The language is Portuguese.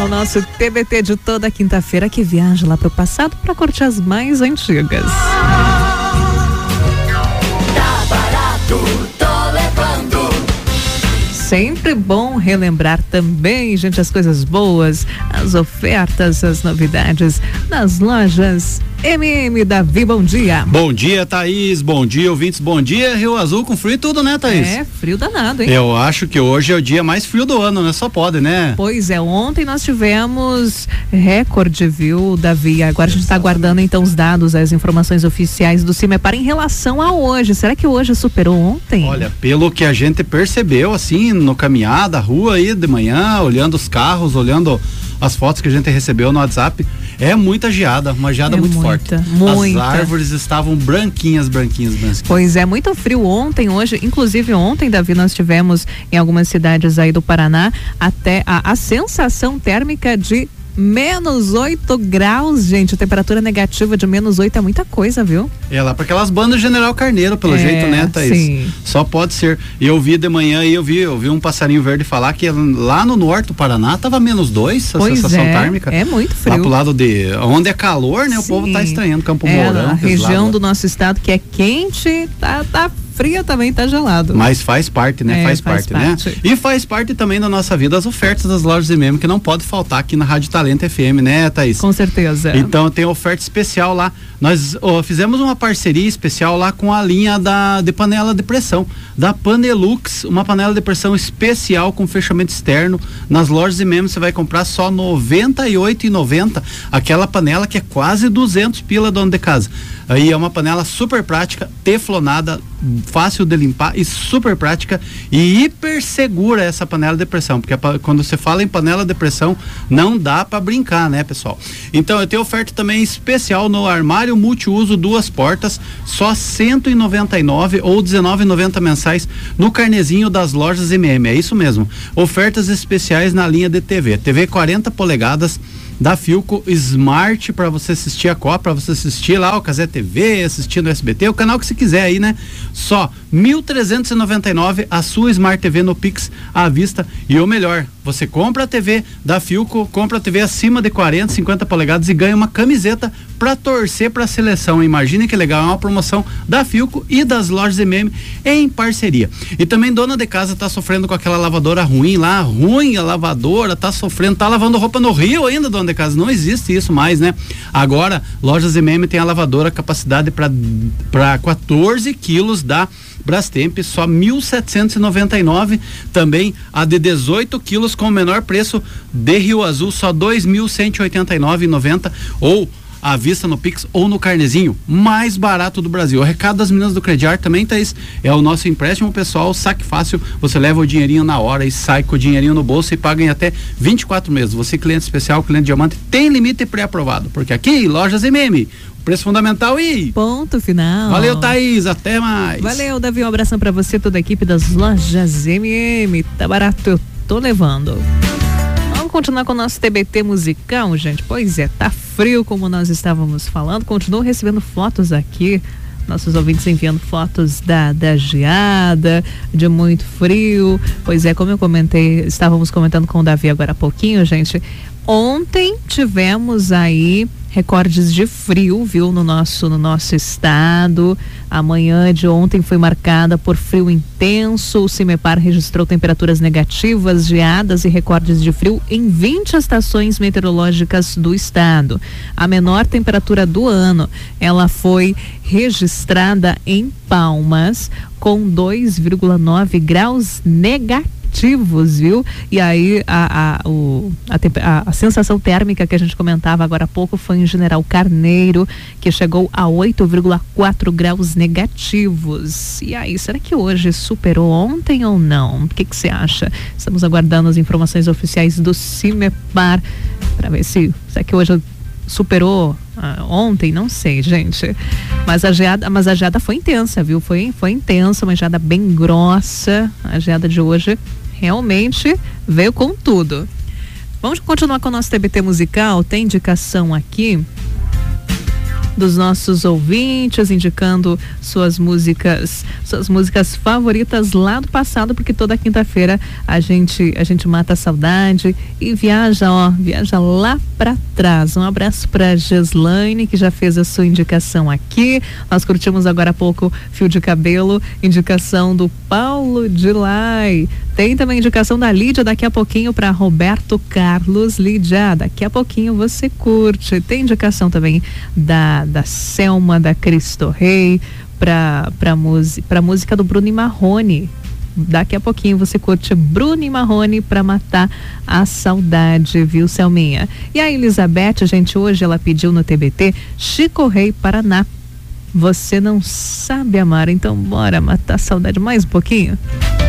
O nosso TBT de toda quinta-feira que viaja lá pro passado para curtir as mais antigas. Tá barato, tô levando. Sempre bom relembrar também, gente, as coisas boas, as ofertas, as novidades nas lojas MM. Davi, bom dia. Bom dia, Thaís, bom dia, ouvintes, bom dia. Rio Azul com frio e tudo, né, Thaís? É, frio danado, hein? Eu acho que hoje é o dia mais frio do ano, né? Só pode, né? Pois é, ontem nós tivemos recorde, viu, Davi? Agora a gente está aguardando então os dados, as informações oficiais do CIMEPAR em relação a hoje. Será que hoje superou ontem? Olha, pelo que a gente percebeu, assim, no caminhar da rua aí de manhã, olhando os carros, olhando as fotos que a gente recebeu no WhatsApp, é muita geada, uma geada muito forte. Muita. As árvores estavam branquinhas. Pois é, muito frio ontem, hoje, inclusive ontem, Davi, nós tivemos em algumas cidades aí do Paraná até a sensação térmica de -8 graus, gente. A temperatura negativa de -8 é muita coisa, viu? É lá para aquelas bandas General Carneiro, pelo jeito, né, Thaís? Sim. Só pode ser. E eu vi de manhã e eu vi um passarinho verde falar que lá no norte do Paraná tava -2 a sensação térmica. É muito frio. Lá pro lado de onde é calor, né? Sim. O povo tá estranhando Campo Mourão. A região do nosso estado que é quente, tá fria também, tá gelado. Mas faz parte, né? Faz parte, né? E faz parte também da nossa vida as ofertas das lojas MM, que não pode faltar aqui na Rádio Talento FM, né, Thaís? Com certeza. Então tem oferta especial lá. Nós fizemos uma parceria especial lá com a linha de panela de pressão, da Panelux, uma panela de pressão especial com fechamento externo. Nas lojas MM você vai comprar só R$ 98,90, aquela panela que é quase 200 pila dono de casa. Aí é uma panela super prática, teflonada, fácil de limpar e super prática e hiper segura essa panela de pressão, porque quando você fala em panela de pressão não dá para brincar, né, pessoal? Então eu tenho oferta também especial no armário multiuso 2 portas, só R$ 199 ou R$ 19,90 mensais no carnezinho das lojas MM, é isso mesmo. Ofertas especiais na linha de TV 40 polegadas da Philco Smart, para você assistir a Copa, para você assistir lá o Cazé TV, assistir no SBT, o canal que você quiser aí, né? Só R$ 1.399 a sua Smart TV no Pix à vista. E o melhor, você compra a TV da Philco, compra a TV acima de 40, 50 polegadas e ganha uma camiseta para torcer para a seleção. Imagine que legal, é uma promoção da Philco e das lojas MM em parceria. E também dona de casa tá sofrendo com aquela lavadora ruim lá, a lavadora tá sofrendo, tá lavando roupa no rio ainda, dona de casa, não existe isso mais, né? Agora, lojas MM tem a lavadora capacidade para 14 quilos da Brastemp, só R$ 1.799. Também a de 18 quilos com o menor preço de Rio Azul, só R$ 2.189,90, ou à vista no Pix ou no carnezinho mais barato do Brasil. O recado das meninas do Crediar também, Thaís, é o nosso empréstimo pessoal, saque fácil. Você leva o dinheirinho na hora e sai com o dinheirinho no bolso e paga em até 24 meses. Você, cliente especial, cliente diamante, tem limite pré-aprovado, porque aqui, lojas MM, preço fundamental e ponto final. Valeu, Thaís, até mais. Valeu, Davi, um abração pra você, toda a equipe das lojas MM. Tá barato, eu tô levando. Vamos continuar com o nosso TBT musical, gente? Pois é, tá frio, como nós estávamos falando. Continuo recebendo fotos aqui, nossos ouvintes enviando fotos da geada, de muito frio. Pois é, como eu comentei, estávamos comentando com o Davi agora há pouquinho, gente. Ontem tivemos aí recordes de frio, viu, no nosso estado. A manhã de ontem foi marcada por frio intenso. O CIMEPAR registrou temperaturas negativas, geadas e recordes de frio em 20 estações meteorológicas do estado. A menor temperatura do ano, ela foi registrada em Palmas, com 2,9 graus negativos, viu? E aí a sensação térmica que a gente comentava agora há pouco foi em General Carneiro, que chegou a 8,4 graus negativos. E aí, será que hoje superou ontem ou não? O que você acha? Estamos aguardando as informações oficiais do CIMEPAR para ver se será que hoje superou ontem, não sei, gente. Mas a geada foi intensa, viu? Foi intensa, uma geada bem grossa. A geada de hoje realmente veio com tudo. Vamos continuar com o nosso TBT musical. Tem indicação aqui dos nossos ouvintes, indicando suas músicas favoritas lá do passado, porque toda quinta-feira a gente mata a saudade e viaja lá pra trás. Um abraço pra Geslaine, que já fez a sua indicação aqui. Nós curtimos agora há pouco Fio de Cabelo, indicação do Paulo de Lai. Tem também indicação da Lídia daqui a pouquinho para Roberto Carlos. Lídia, daqui a pouquinho você curte. Tem indicação também da Selma, da Cristo Rei, para música do Bruno e Marrone. Daqui a pouquinho você curte Bruno e Marrone para matar a saudade, viu, Selminha? E a Elizabeth, gente, hoje ela pediu no TBT Chico Rei Paraná. Você não sabe amar, então bora matar a saudade mais um pouquinho?